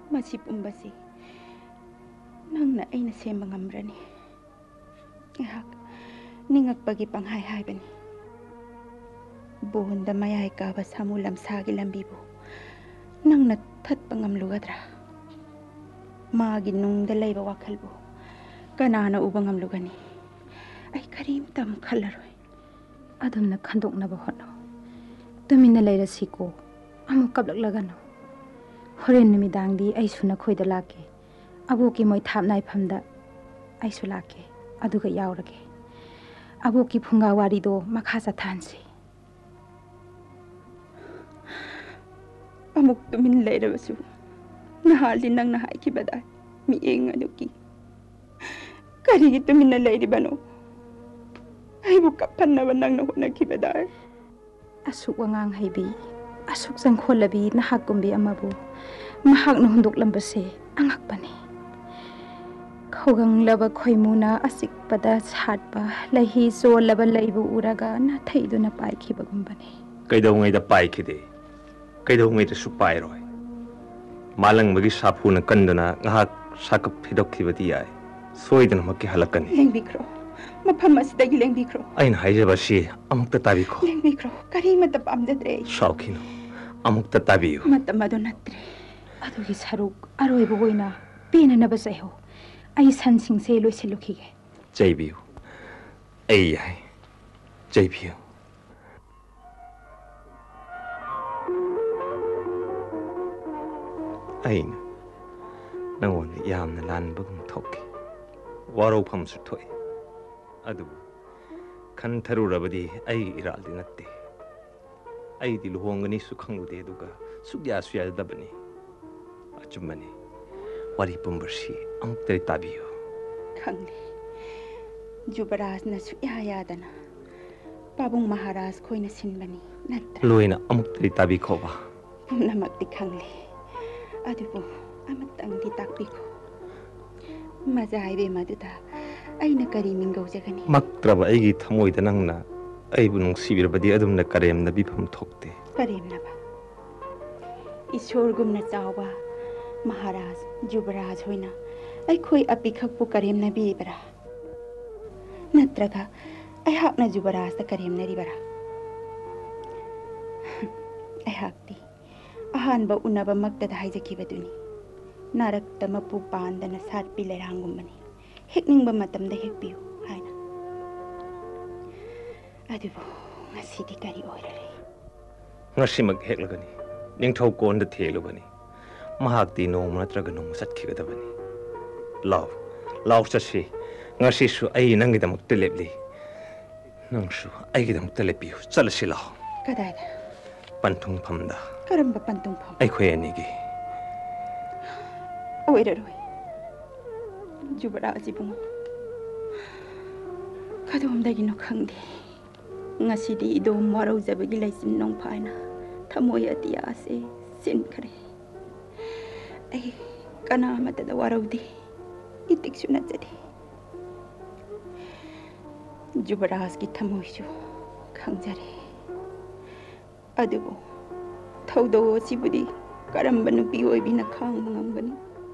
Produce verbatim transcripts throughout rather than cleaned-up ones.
ꯃꯁꯤ ꯄꯨꯝꯕꯁꯤ ꯅꯪꯅ ꯑꯩꯅ ꯁꯦꯝꯕ ꯉꯝꯕ꯭ꯔꯅꯤ? ꯉꯥꯏꯍꯥꯛ ꯅꯤꯡꯉꯛꯄꯒꯤ ꯄꯪꯍꯥꯏ ꯍꯥꯏꯕꯅꯤ. ꯕꯣꯟꯗ ꯃꯌꯥꯏ ꯀꯥꯕ ꯁꯥꯃꯨ ꯂꯝꯁꯥꯒꯤ ꯂꯝꯕꯤꯕꯨ ꯅꯪꯅ ꯊꯠꯄ ꯉꯝꯂꯨꯒꯗ꯭ꯔꯥ? ꯃꯥꯒꯤ ꯅꯨꯡꯗ ꯂꯩꯕ ꯋꯥꯈꯜꯕꯨ ꯀꯅꯥꯅ ꯎꯕ ꯉꯝꯂꯨꯒꯅꯤ? ꯑꯩ ꯀꯔꯤꯝꯇ ꯑꯃꯨꯛ ꯈꯜꯂꯔꯣꯏ. ꯑꯗꯨꯝꯅ ꯈꯟꯗꯣꯛꯅꯕ ꯍꯣꯠꯅꯧ. ꯇꯨꯃꯤꯟꯅ ꯂꯩꯔꯁꯤꯀꯣ. ꯑꯃꯨꯛ ꯀꯞꯂꯛꯂꯒꯅꯨ. ꯍꯣꯔꯦꯟ ꯅꯨꯃꯤꯗꯥꯡꯗꯤ ꯑꯩꯁꯨ ꯅꯈꯣꯏꯗ ꯂꯥꯛꯀꯦ. ꯑꯕꯣꯛꯀꯤ ꯃꯣꯏ ꯊꯥꯞ ꯅꯥꯏꯐꯝꯗ ꯑꯩꯁꯨ ꯂꯥꯛꯀꯦ. ꯑꯗꯨꯒ ꯌꯥꯎꯔꯒꯦ. ꯑꯕꯣꯛꯀꯤ ꯐꯨꯡꯒꯥ ꯋꯥꯔꯤꯗꯣ ꯃꯈꯥ ꯆꯠꯊꯍꯟꯁꯤ. ꯑꯃꯨꯛ ꯇꯨꯃꯤꯟ ꯂꯩꯔꯕꯁꯨ ꯅꯍꯥꯟꯗꯤ ꯅꯪꯅ ꯍꯥꯏꯈꯤꯕꯗꯥꯏ ꯃꯤꯠꯌꯦꯡ ꯑꯗꯨꯒꯤ. ꯀꯔꯤꯒꯤ ꯇꯨꯃꯤꯟꯅ ꯂꯩꯔꯤꯕꯅꯣ? ꯑꯩꯕꯨ ꯀꯞꯍꯟꯅꯕ ꯅꯪꯅ ꯍꯣꯠꯅꯈꯤꯕꯗꯥꯏ. ꯑꯁꯨꯛ ꯋꯥꯉꯥꯡ ꯍꯩꯕꯤ, ꯑꯁꯨꯛ ꯆꯪꯈꯣꯜꯂꯕꯤ ꯅꯍꯥꯛꯀꯨꯝꯕꯤ ꯑꯃꯕꯨ ꯃꯍꯥꯛꯅ ꯍꯨꯟꯗꯣꯛꯂꯝꯕꯁꯦ ꯑꯉꯛꯄꯅꯤ. ꯈꯧꯒꯪꯂꯕ ꯈꯣꯏꯃꯨꯅ ꯑꯆꯤꯛꯄꯗ ꯁꯥꯠꯄ ꯂꯩꯍꯤ ꯆꯣꯜꯂꯕ ꯂꯩꯕꯨ ꯎꯔꯒ ꯅꯥꯊꯩꯗꯨꯅ ꯄꯥꯏꯈꯤꯕꯒꯨꯝꯕꯅꯤ. ꯀꯩꯗꯧꯉꯩꯗ ꯄꯥꯏꯈꯤꯗꯦ? ꯀꯩꯗꯧꯉꯩꯗꯁꯨ ꯄꯥꯏꯔꯣꯏ. ꯃꯥꯂꯪꯕꯒꯤ ꯁꯥꯐꯨꯅ ꯀꯟꯗꯨꯅ ꯉꯥꯏꯍꯥꯛ ꯁꯥꯀꯞ ꯊꯤꯗꯣꯛꯈꯤꯕꯗꯤ ꯌꯥꯏ. ꯁꯣꯏꯗꯅꯃꯛꯀꯤ ꯍꯜꯂꯛꯀꯅꯤ. ꯂꯦꯡꯕꯤꯈ꯭ꯔꯣ. ꯃꯐꯝ ꯑꯁꯤꯗꯒꯤ ꯂꯦꯡꯕꯤꯈ꯭ꯔꯣ. ꯑꯩꯅ ꯍꯥꯏꯖꯕꯁꯤ ꯑꯃꯨꯛꯇ ꯇꯥꯕꯤꯈꯣ. ꯂꯦꯡꯕꯤꯈ꯭ꯔꯣ. ꯀꯔꯤꯃꯠꯇ ꯄꯥꯝꯖꯗ꯭ꯔꯦ. ꯁꯥꯎꯈꯤꯅꯨ. ꯑꯃꯨꯛꯇ ꯇꯥꯕꯤꯌꯨ. ꯃꯇꯝ ꯑꯗꯨ ꯅꯠꯇ꯭ꯔꯦ. ꯑꯗꯨꯒꯤ ꯁꯔꯨꯛ ꯑꯔꯣꯏꯕ ꯑꯣꯏꯅ ꯄꯦꯟꯅꯅꯕ ꯆꯩꯍꯧ. ꯑꯩ ꯁꯟꯁꯤꯡꯁꯦ ꯂꯣꯏꯁꯤꯜꯂꯨꯈꯤꯒꯦ. ꯆꯩꯕꯤꯌꯨ. ꯑꯩ ꯌꯥꯏ. ꯆꯩꯕꯤꯌꯨ. ꯑꯩꯅ ꯅꯪꯉꯣꯟꯗ ꯌꯥꯝꯅ ꯂꯥꯟꯕꯒꯨꯝ ꯊꯣꯛꯈꯤ. ꯋꯥꯔꯧꯐꯝꯁꯨ ꯊꯣꯛꯏ. ꯑꯗꯨꯕꯨ ꯈꯟꯊꯔꯨꯔꯕꯗꯤ ꯑꯩꯒꯤ ꯏꯔꯥꯜꯗꯤ ꯅꯠꯇꯦ. ꯑꯩꯗꯤ ꯂꯨꯍꯣꯡꯒꯅꯤꯁꯨ ꯈꯪꯂꯨꯗꯦ ꯑꯗꯨꯒ ꯁꯨꯛꯌꯥꯁꯨ ꯌꯥꯖꯗꯕꯅꯤ. ꯑꯆꯨꯝꯕꯅꯤ. ꯋꯥꯔꯤ ꯄꯨꯝꯕꯁꯤ ꯑꯃꯨꯛꯇꯗꯤ ꯇꯥꯕꯤꯌꯨ. ꯈꯪꯂꯦ. ꯖꯨꯕꯔꯥꯖꯅ ꯁꯨꯛꯌꯥ ꯌꯥꯗꯅ ꯄꯥꯕꯨꯡ ꯃꯍꯥꯔꯥꯖ ꯈꯣꯏꯅ ꯁꯤꯟꯕꯅꯤ ꯅꯠꯇ꯭ꯔꯥ? ꯂꯣꯏꯅ ꯑꯃꯨꯛꯇꯗꯤ ꯇꯥꯕꯤꯈꯣꯕ. ꯄꯨꯝꯅꯃꯛꯇꯤ ꯈꯪꯂꯦ. ꯑꯗꯨꯕꯨ ꯑꯃꯇꯪꯗꯤ ꯇꯥꯛꯄꯤꯈꯣ. ꯃꯖꯥ ꯏꯕꯦꯝꯃꯗꯨꯗ ꯑꯩꯅ ꯀꯔꯤ ꯃꯤꯡꯒꯧꯖꯒꯅꯤ? ꯃꯛꯇ꯭ꯔꯕ ꯑꯩꯒꯤ ꯊꯃꯣꯏꯗ ꯅꯪꯅ ꯑꯩꯕꯨ ꯅꯨꯡꯁꯤꯕꯤꯔꯕꯗꯤ ꯑꯗꯨꯝꯅ ꯀꯔꯦꯝꯅꯕꯤꯐꯝ ꯊꯣꯛꯇꯦ. ꯀꯔꯦꯝꯅꯕ? ꯏꯁꯣꯔꯒꯨꯝꯅ ꯆꯥꯎꯕ ꯃꯍꯥꯔꯥꯖ ꯖꯨꯕꯔꯥꯖ ꯍꯣꯏꯅ ꯑꯩꯈꯣꯏ ꯑꯄꯤꯈꯛꯄꯨ ꯀꯔꯦꯝꯅꯕꯤꯕ꯭ꯔꯥ? ꯅꯠꯇ꯭ꯔꯒ ꯑꯩꯍꯥꯛꯅ ꯖꯨꯕꯔꯥꯖꯇ ꯀꯔꯦꯝꯅꯔꯤꯕꯔꯥ? ꯑꯩꯍꯥꯛꯇꯤ ꯑꯍꯥꯟꯕ ꯎꯅꯕꯃꯛꯇꯗ ꯍꯥꯏꯖꯈꯤꯕꯗꯨꯅꯤ. ꯅꯥꯔꯛꯇ ꯃꯄꯨ ꯄꯥꯟꯗꯅ ꯁꯥꯠꯄꯤ ꯂꯩꯔꯥꯡꯒꯨꯝꯕꯅꯤ. ꯍꯦꯛꯅꯤꯡꯕ ꯃꯇꯝꯗ ꯍꯦꯛꯄꯤꯌꯨ ꯍꯥꯏꯅ. ꯑꯗꯨꯕꯨ ꯉꯁꯤꯗꯤ ꯀꯔꯤ ꯑꯣꯏꯔꯔꯦ? ꯉꯁꯤꯃꯛ ꯍꯦꯛꯂꯒꯅꯤ. ꯅꯤꯡꯊꯧ ꯀꯣꯟꯗ ꯊꯦꯡꯂꯨꯕꯅꯤ. ꯃꯍꯥꯛꯇꯤ ꯅꯣꯡꯃ ꯅꯠꯇ꯭ꯔꯒ ꯅꯣꯡꯃ ꯆꯠꯈꯤꯒꯗꯕꯅꯤ. ꯂꯥꯎ. ꯂꯥꯎ ꯆꯠꯁꯤ. ꯉꯁꯤꯁꯨ ꯑꯩ ꯅꯪꯒꯤꯗꯃꯛꯇ ꯂꯦꯞꯂꯤ. ꯅꯪꯁꯨ ꯑꯩꯒꯤꯗꯃꯛꯇ ꯂꯦꯞꯄꯤꯌꯨ. ꯆꯠꯂꯁꯤ ꯂꯥꯎ. ꯀꯗꯥꯏꯗ? ꯄꯟꯊꯨꯡꯐꯝꯗ. ꯀꯔꯝꯕ ꯄꯟꯊꯨꯡꯐꯝ? ꯑꯩꯈꯣꯏ ꯑꯅꯤꯒꯤ. ꯑꯣꯏꯔꯔꯣꯏ. ꯖꯨꯕꯔꯥꯖ ꯏꯕꯨꯡꯉꯣ. ꯀꯗꯣꯝꯗꯒꯤꯅꯣ ꯈꯪꯗꯦ. ꯉꯁꯤꯗꯤ ꯏꯗꯣꯝ ꯋꯥꯔꯧꯖꯕꯒꯤ ꯂꯩꯆꯤꯟ ꯅꯣꯡꯐꯥꯏꯅ ꯊꯃꯣꯏ ꯑꯇꯤꯌꯥꯁꯦ ꯆꯤꯟꯈ꯭ꯔꯦ. ꯑꯩ ꯀꯅꯥꯃꯠꯇꯗ ꯋꯥꯔꯧꯗꯦ. ꯏꯇꯤꯛꯁꯨ ꯅꯠꯆꯗꯦ. ꯖꯨꯕꯔꯥꯖꯀꯤ ꯊꯃꯣꯏꯁꯨ ꯈꯪꯖꯔꯦ. ꯑꯗꯨꯕꯨ ꯊꯧꯗꯣꯛ ꯑꯁꯤꯕꯨꯗꯤ ꯀꯔꯝꯕ ꯅꯨꯄꯤ ꯑꯣꯏꯕꯤꯅ ꯈꯥꯡꯕ ꯉꯝꯒꯅꯤ?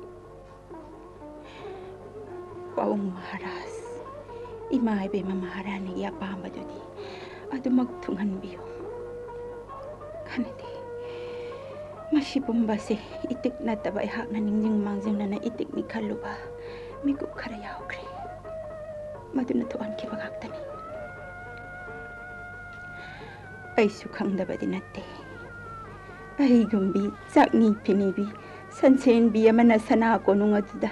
ꯄꯥꯕꯨꯡ ꯃꯍꯥꯔꯥꯖ, ꯏꯃꯥ ꯏꯕꯦꯝꯃ ꯃꯍꯥꯔꯥꯅꯤꯒꯤ ꯑꯄꯥꯝꯕꯗꯨꯗꯤ ꯑꯗꯨꯃꯛ ꯊꯨꯡꯍꯟꯕꯤꯌꯨ. ꯀꯥꯟꯅꯗꯦ. ꯃꯁꯤ ꯄꯨꯝꯕꯁꯦ ꯏꯇꯤꯛ ꯅꯠꯇꯕ ꯑꯩꯍꯥꯛꯅ ꯅꯤꯡꯖꯤꯡ ꯃꯥꯡꯖꯤꯡꯅꯅ ꯏꯇꯤꯛꯅꯤ ꯈꯜꯂꯨꯕ ꯃꯤꯀꯨꯞ ꯈꯔ ꯌꯥꯎꯈ꯭ꯔꯦ. ꯃꯗꯨꯅ ꯊꯣꯛꯍꯟꯈꯤꯕ ꯉꯥꯛꯇꯅꯤ. ꯑꯩꯁꯨ ꯈꯪꯗꯕꯗꯤ ꯅꯠꯇꯦ. ꯑꯩꯒꯨꯝꯕꯤ ꯆꯥꯛꯅꯤ ꯐꯤꯅꯤꯕꯤ ꯁꯟꯁꯦꯟꯕꯤ ꯑꯃꯅ ꯁꯅꯥ ꯀꯣꯅꯨꯡ ꯑꯗꯨꯗ.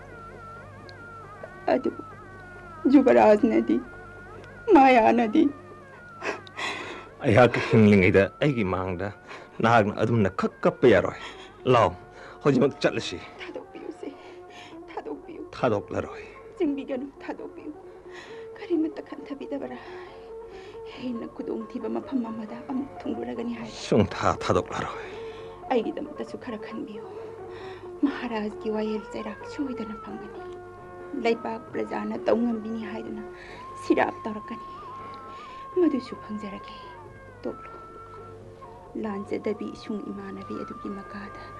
ꯑꯗꯨꯕꯨ ꯖꯨꯕꯔꯥꯖꯅꯗꯤ, ꯃꯥꯌꯥꯅꯗꯤ. ꯑꯩꯍꯥꯛ ꯍꯤꯡꯂꯤꯉꯩꯗ ꯑꯩꯒꯤ ꯃꯥꯡꯗ ꯅꯍꯥꯛꯅ ꯑꯗꯨꯝꯅ ꯈꯛ ꯀꯞꯄ ꯌꯥꯔꯣꯏ. ꯂꯥꯎ. ꯍꯧꯖꯤꯛꯃꯛ ꯆꯠꯂꯁꯤ. ꯊꯥꯗꯣꯛꯄꯤꯌꯨꯁꯦ. ꯊꯥꯗꯣꯛꯄꯤꯌꯨ. ꯊꯥꯗꯣꯛꯂꯔꯣꯏ. ꯆꯤꯡꯕꯤꯒꯅꯨ. ꯊꯥꯗꯣꯛꯄꯤꯌꯨ. ꯀꯔꯤꯃꯠꯇ ꯈꯟꯊꯕꯤꯗꯕꯔꯥ? ꯍꯦꯟꯅ ꯈꯨꯗꯣꯡꯊꯤꯕ ꯃꯐꯝ ꯑꯃꯗ ꯑꯃꯨꯛ ꯊꯨꯡꯂꯨꯔꯒꯅꯤ ꯍꯥꯏꯕ. ꯁꯨꯡꯊꯥ ꯊꯥꯗꯣꯛꯂꯔꯣꯏ. ꯑꯩꯒꯤꯗꯃꯛꯇꯁꯨ ꯈꯔ ꯈꯟꯕꯤꯌꯨ. ꯃꯍꯥꯔꯥꯖꯒꯤ ꯋꯥꯌꯦꯜ ꯆꯩꯔꯥꯛ ꯁꯣꯏꯗꯅ ꯐꯪꯒꯅꯤ. ꯂꯩꯕꯥꯛ ꯄ꯭ꯔꯖꯥꯅ ꯇꯧꯉꯝꯕꯤꯅꯤ ꯍꯥꯏꯗꯨꯅ ꯁꯤꯔꯥꯞ ꯇꯧꯔꯛꯀꯅꯤ. ꯃꯗꯨꯁꯨ ꯐꯪꯖꯔꯒꯦ. ꯇꯣꯛꯂꯣ. ꯂꯥꯟꯖꯗꯕꯤ ꯏꯁꯨꯡ ꯏꯃꯥꯟꯅꯕꯤ ꯑꯗꯨꯒꯤ ꯃꯀꯥꯗ